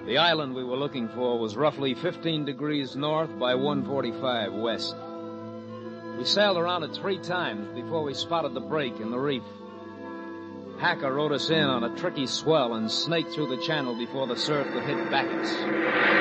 The island we were looking for was roughly 15 degrees north by 145 west. We sailed around it 3 times before we spotted the break in the reef. Hacker rode us in on a tricky swell and snaked through the channel before the surf could hit Bacchus.